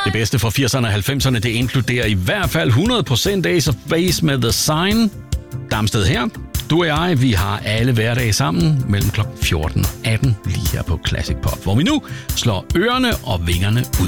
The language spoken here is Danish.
Det bedste fra 80'erne og 90'erne, det inkluderer i hvert fald 100% Ace of Base med The Sign. Damsted her. Du og jeg, vi har alle hverdage sammen mellem kl. 14 og 18 lige her på Classic Pop, hvor vi nu slår ørerne og vingerne ud.